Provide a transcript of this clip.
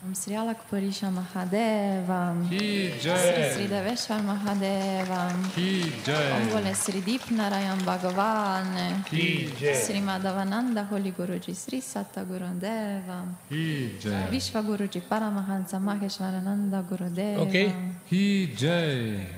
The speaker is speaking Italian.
Sri Alakpurisha Mahadeva, Ki Sri Jai, Sri Deveshwar Mahadeva, Ki Jai, Om Bole Sri Deepnarayan Bhagavan, Ki Jai, Sri Madhavananda Holy Guruji Sri Satta Gurudeva, Ki Jai, Vishwa Guruji Paramahansa Maheshwarananda Gurudeva, Ki Jai.